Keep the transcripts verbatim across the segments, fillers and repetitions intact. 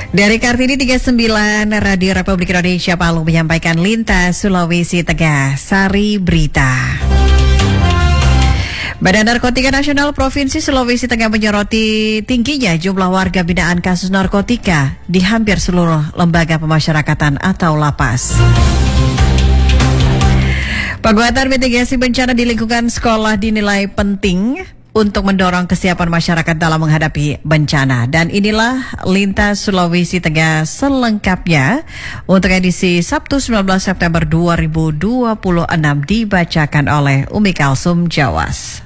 Dari Kartini tiga puluh sembilan, Radio Republik Indonesia Palu menyampaikan Lintas Sulawesi Tengah, Sari Berita. Badan Narkotika Nasional Provinsi Sulawesi Tengah menyoroti tingginya jumlah warga binaan kasus narkotika di hampir seluruh lembaga pemasyarakatan atau lapas. Penguatan mitigasi bencana di lingkungan sekolah dinilai penting untuk mendorong kesiapan masyarakat dalam menghadapi bencana. Dan inilah Lintas Sulawesi Tengah selengkapnya untuk edisi Sabtu sembilan belas September dua ribu dua puluh enam dibacakan oleh Umi Kalsum Jawas.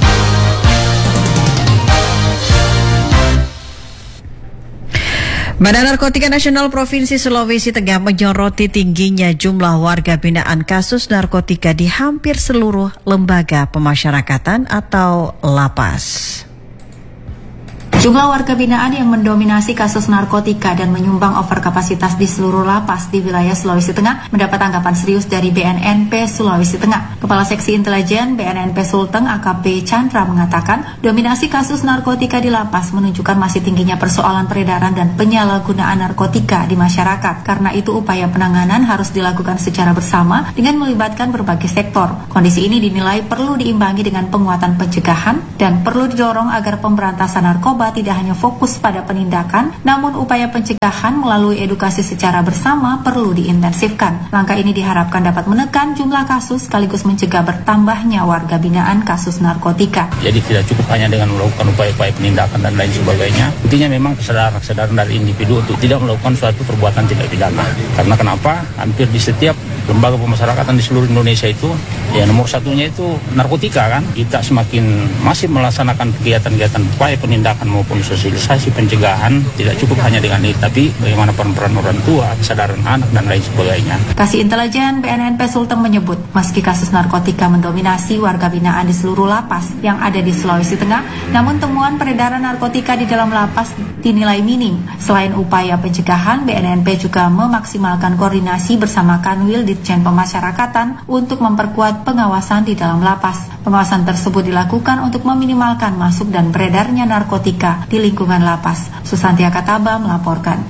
Badan Narkotika Nasional Provinsi Sulawesi Tengah menyoroti tingginya jumlah warga binaan kasus narkotika di hampir seluruh lembaga pemasyarakatan atau lapas. Jumlah warga binaan yang mendominasi kasus narkotika dan menyumbang overkapasitas di seluruh lapas di wilayah Sulawesi Tengah mendapat tanggapan serius dari B N N P Sulawesi Tengah. Kepala Seksi Intelijen B N N P Sulteng A K P Chandra mengatakan, dominasi kasus narkotika di lapas menunjukkan masih tingginya persoalan peredaran dan penyalahgunaan narkotika di masyarakat. Karena itu upaya penanganan harus dilakukan secara bersama dengan melibatkan berbagai sektor. Kondisi ini dinilai perlu diimbangi dengan penguatan pencegahan dan perlu didorong agar pemberantasan narkoba tidak hanya fokus pada penindakan, namun upaya pencegahan melalui edukasi secara bersama perlu diintensifkan. Langkah ini diharapkan dapat menekan jumlah kasus sekaligus mencegah bertambahnya warga binaan kasus narkotika. Jadi tidak cukup hanya dengan melakukan upaya-upaya penindakan dan lain sebagainya. Intinya memang kesadaran-kesadaran dari individu untuk tidak melakukan suatu perbuatan tidak pidana. Karena kenapa? Hampir di setiap lembaga pemasyarakatan di seluruh Indonesia itu, ya nomor satunya itu narkotika kan. Kita semakin masih melaksanakan kegiatan-kegiatan upaya penindakan maupun sosialisasi pencegahan, tidak cukup hanya dengan itu, tapi bagaimana peran-peran orang tua, kesadaran anak dan lain sebagainya. Kasih Intelijen B N N P Sulteng menyebut, meski kasus narkotika mendominasi warga binaan di seluruh lapas yang ada di Sulawesi Tengah, namun temuan peredaran narkotika di dalam lapas dinilai minim. Selain upaya pencegahan, B N N P juga memaksimalkan koordinasi bersama Kanwil Ditjen Pemasyarakatan untuk memperkuat pengawasan di dalam lapas. Pengawasan tersebut dilakukan untuk meminimalkan masuk dan beredarnya narkotika di lingkungan lapas. Susanti Akataba melaporkan.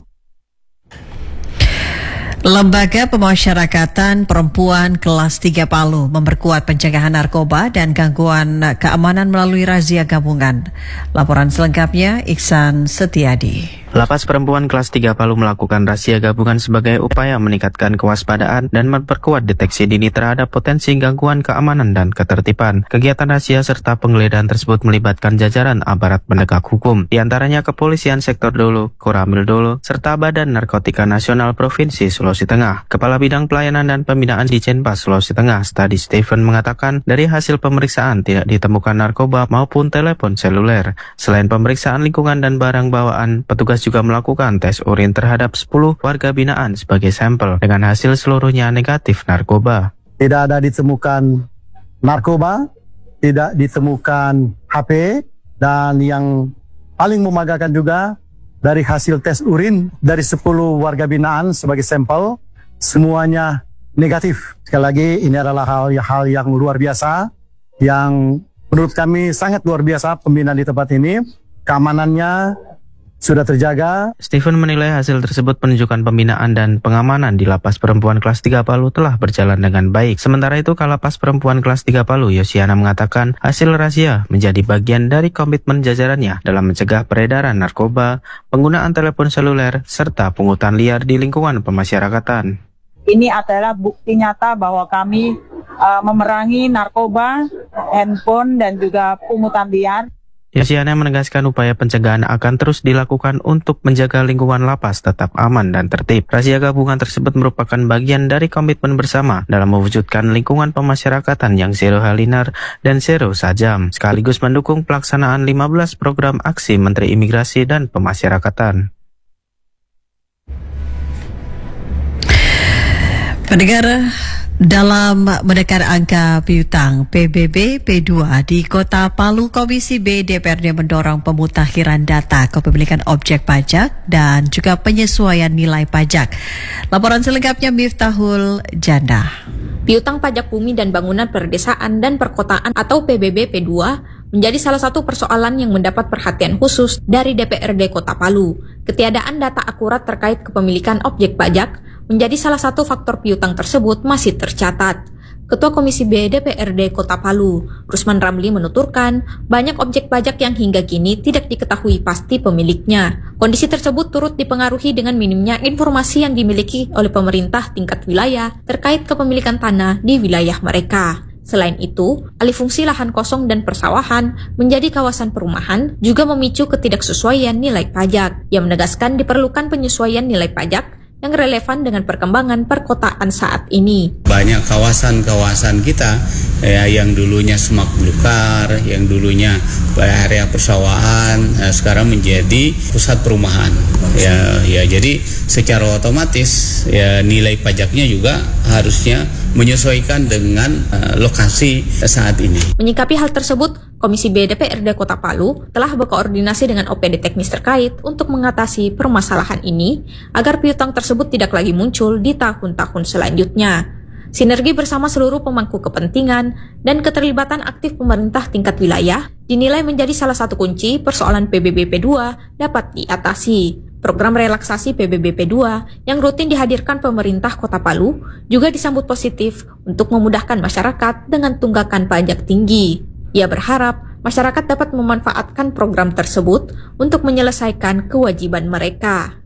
Lembaga Pemasyarakatan Perempuan Kelas tiga Palu memperkuat pencegahan narkoba dan gangguan keamanan melalui razia gabungan. Laporan selengkapnya Iksan Setiadi. Lapas Perempuan Kelas tiga Palu melakukan razia gabungan sebagai upaya meningkatkan kewaspadaan dan memperkuat deteksi dini terhadap potensi gangguan keamanan dan ketertiban. Kegiatan razia serta penggeledahan tersebut melibatkan jajaran aparat penegak hukum, di antaranya Kepolisian Sektor Dolo, Koramil Dolo, serta Badan Narkotika Nasional Provinsi Sulawesi Tengah. Kepala Bidang Pelayanan dan Pembinaan di Jenpas Sulawesi Tengah, Stadi Stephen mengatakan, dari hasil pemeriksaan tidak ditemukan narkoba maupun telepon seluler. Selain pemeriksaan lingkungan dan barang bawaan, petugas juga melakukan tes urin terhadap sepuluh warga binaan sebagai sampel dengan hasil seluruhnya negatif narkoba. Tidak ada ditemukan narkoba, tidak ditemukan H P, dan yang paling memagakan juga dari hasil tes urin dari sepuluh warga binaan sebagai sampel, semuanya negatif. Sekali lagi ini adalah hal-hal yang luar biasa, yang menurut kami sangat luar biasa pembinaan di tempat ini. Keamanannya sudah terjaga. Stephen menilai hasil tersebut menunjukkan pembinaan dan pengamanan di Lapas Perempuan Kelas tiga Palu telah berjalan dengan baik. Sementara itu, Kalapas Perempuan Kelas tiga Palu, Yosiana mengatakan hasil razia menjadi bagian dari komitmen jajarannya dalam mencegah peredaran narkoba, penggunaan telepon seluler, serta pungutan liar di lingkungan pemasyarakatan. Ini adalah bukti nyata bahwa kami uh, memerangi narkoba, handphone, dan juga pungutan liar. Yosiana menegaskan upaya pencegahan akan terus dilakukan untuk menjaga lingkungan lapas tetap aman dan tertib. Razia gabungan tersebut merupakan bagian dari komitmen bersama dalam mewujudkan lingkungan pemasyarakatan yang zero halinar dan zero sajam, sekaligus mendukung pelaksanaan lima belas program aksi Menteri Imigrasi dan Pemasyarakatan. Pendengar, dalam menekan angka piutang P B B P dua di Kota Palu, Komisi B D P R D mendorong pemutakhiran data kepemilikan objek pajak dan juga penyesuaian nilai pajak. Laporan selengkapnya Miftahul Janda. Piutang pajak bumi dan bangunan perdesaan dan perkotaan atau P B B P dua menjadi salah satu persoalan yang mendapat perhatian khusus dari D P R D Kota Palu. Ketiadaan data akurat terkait kepemilikan objek pajak menjadi salah satu faktor piutang tersebut masih tercatat. Ketua Komisi B D P R D Kota Palu, Rusman Ramli menuturkan, banyak objek pajak yang hingga kini tidak diketahui pasti pemiliknya. Kondisi tersebut turut dipengaruhi dengan minimnya informasi yang dimiliki oleh pemerintah tingkat wilayah terkait kepemilikan tanah di wilayah mereka. Selain itu, alih fungsi lahan kosong dan persawahan menjadi kawasan perumahan juga memicu ketidaksesuaian nilai pajak, yang menegaskan diperlukan penyesuaian nilai pajak yang relevan dengan perkembangan perkotaan saat ini. Banyak kawasan-kawasan kita ya, yang dulunya semak belukar, yang dulunya area persawahan, ya, sekarang menjadi pusat perumahan. Ya, ya jadi secara otomatis ya nilai pajaknya juga harusnya menyesuaikan dengan uh, lokasi saat ini. Menyikapi hal tersebut, Komisi B D P R D Kota Palu telah berkoordinasi dengan O P D teknis terkait untuk mengatasi permasalahan ini agar piutang tersebut tidak lagi muncul di tahun-tahun selanjutnya. Sinergi bersama seluruh pemangku kepentingan dan keterlibatan aktif pemerintah tingkat wilayah dinilai menjadi salah satu kunci persoalan P B B P dua dapat diatasi. Program relaksasi P B B P dua yang rutin dihadirkan pemerintah Kota Palu juga disambut positif untuk memudahkan masyarakat dengan tunggakan pajak tinggi. Ia berharap masyarakat dapat memanfaatkan program tersebut untuk menyelesaikan kewajiban mereka.